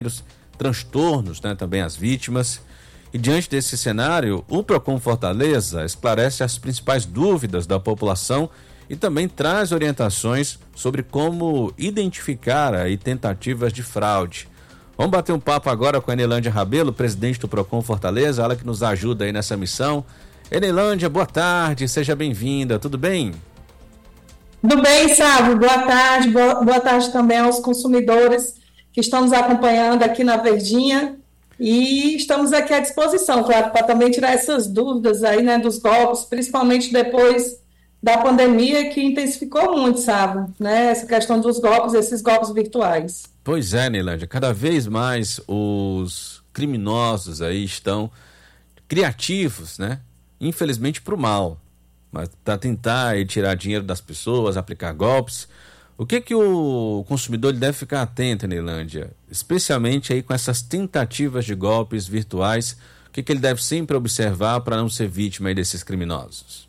transtornos, né, também às vítimas. E diante desse cenário, o Procon Fortaleza esclarece as principais dúvidas da população e também traz orientações sobre como identificar aí tentativas de fraude. Vamos bater um papo agora com a Enelândia Rabelo, presidente do Procon Fortaleza, ela que nos ajuda aí nessa missão. Enelândia, boa tarde, seja bem-vinda, tudo bem? Tudo bem, Sávio, boa tarde, boa tarde também aos consumidores que estão nos acompanhando aqui na Verdinha. E estamos aqui à disposição, claro, para também tirar essas dúvidas aí, né, dos golpes, principalmente depois da pandemia, que intensificou muito, sabe, né, essa questão dos golpes, esses golpes virtuais. Pois é, Neilândia, cada vez mais os criminosos aí estão criativos, né, infelizmente para o mal, mas para tentar aí tirar dinheiro das pessoas, aplicar golpes. O que o consumidor deve ficar atento, Neilândia? Especialmente aí com essas tentativas de golpes virtuais, o que ele deve sempre observar para não ser vítima aí desses criminosos?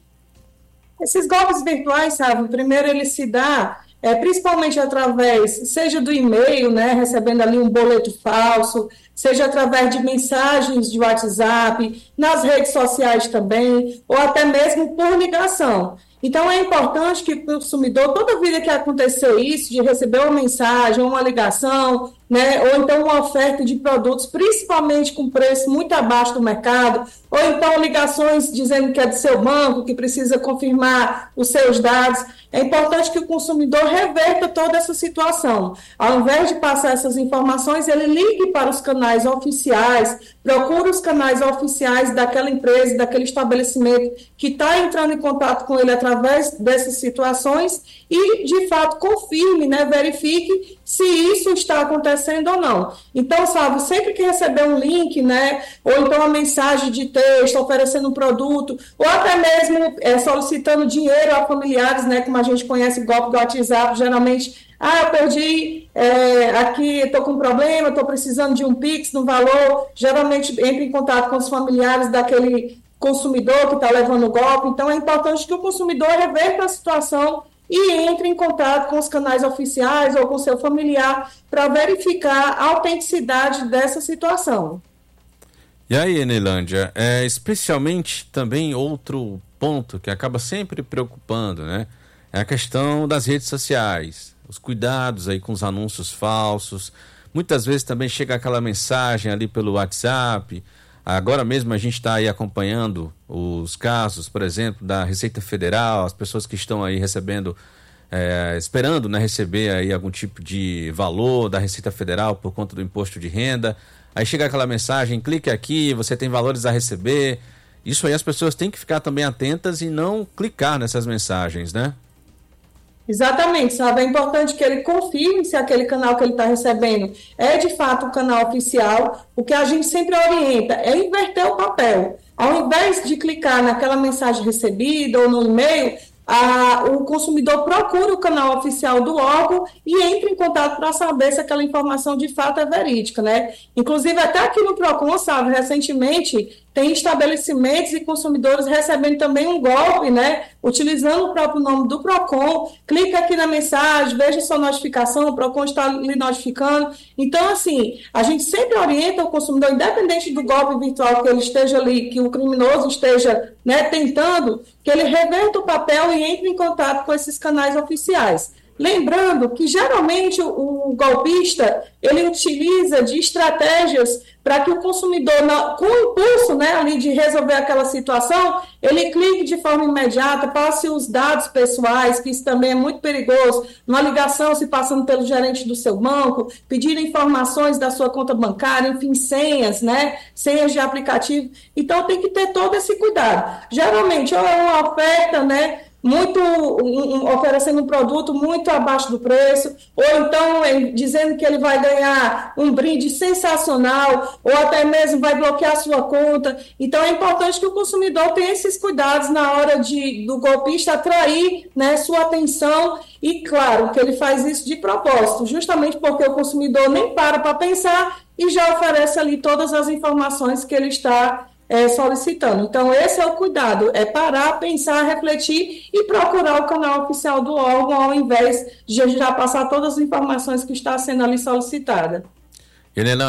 Esses golpes virtuais, sabe, primeiro ele se dá principalmente através, seja do e-mail, né, recebendo ali um boleto falso, seja através de mensagens de WhatsApp, nas redes sociais também, ou até mesmo por ligação. Então, é importante que o consumidor, toda vida que acontecer isso, de receber uma mensagem, uma ligação, né, ou então uma oferta de produtos, principalmente com preço muito abaixo do mercado, ou então ligações dizendo que é do seu banco, que precisa confirmar os seus dados, é importante que o consumidor reverta toda essa situação. Ao invés de passar essas informações, ele ligue para os canais oficiais, procure os canais oficiais daquela empresa, daquele estabelecimento que está entrando em contato com ele através dessas situações e, de fato, confirme, né, verifique se isso está acontecendo ou não. Então, sabe, sempre que receber um link, né, ou então uma mensagem de texto oferecendo um produto, ou até mesmo solicitando dinheiro a familiares, né, como a gente conhece o golpe do WhatsApp, geralmente, eu perdi aqui, estou com um problema, estou precisando de um Pix no valor, geralmente entra em contato com os familiares daquele consumidor que está levando o golpe. Então, é importante que o consumidor reverta a situação e entre em contato com os canais oficiais ou com seu familiar para verificar a autenticidade dessa situação. E aí, Neilândia, especialmente também outro ponto que acaba sempre preocupando, né? É a questão das redes sociais, os cuidados aí com os anúncios falsos. Muitas vezes também chega aquela mensagem ali pelo WhatsApp. Agora mesmo a gente está aí acompanhando os casos, por exemplo, da Receita Federal, as pessoas que estão aí recebendo, esperando, né, receber aí algum tipo de valor da Receita Federal por conta do imposto de renda. Aí chega aquela mensagem, clique aqui, você tem valores a receber. Isso aí as pessoas têm que ficar também atentas e não clicar nessas mensagens, né? Exatamente, sabe? É importante que ele confirme se aquele canal que ele está recebendo é de fato um canal oficial. O que a gente sempre orienta é inverter o papel. Ao invés de clicar naquela mensagem recebida ou no e-mail, o consumidor procura o canal oficial do órgão e entra em contato para saber se aquela informação de fato é verídica, né? Inclusive, até aqui no Procon, sabe, recentemente tem estabelecimentos e consumidores recebendo também um golpe, né? Utilizando o próprio nome do Procon, clica aqui na mensagem, veja sua notificação, o Procon está lhe notificando. Então, assim, a gente sempre orienta o consumidor, independente do golpe virtual que ele esteja ali, que o criminoso esteja, né, tentando, que ele reverta o papel e entre em contato com esses canais oficiais. Lembrando que, geralmente, o golpista, ele utiliza de estratégias para que o consumidor, com o impulso, né, ali de resolver aquela situação, ele clique de forma imediata, passe os dados pessoais, que isso também é muito perigoso, uma ligação se passando pelo gerente do seu banco, pedindo informações da sua conta bancária, enfim, senhas, né, senhas de aplicativo. Então, tem que ter todo esse cuidado. Geralmente, ou é uma oferta, né, oferecendo um produto muito abaixo do preço, ou então dizendo que ele vai ganhar um brinde sensacional, ou até mesmo vai bloquear a sua conta. Então é importante que o consumidor tenha esses cuidados na hora do golpista atrair, né, sua atenção, e claro que ele faz isso de propósito, justamente porque o consumidor nem para pensar e já oferece ali todas as informações que ele está solicitando. Então, esse é o cuidado, é parar, pensar, refletir e procurar o canal oficial do órgão, ao invés de já passar todas as informações que está sendo ali solicitada. Helena,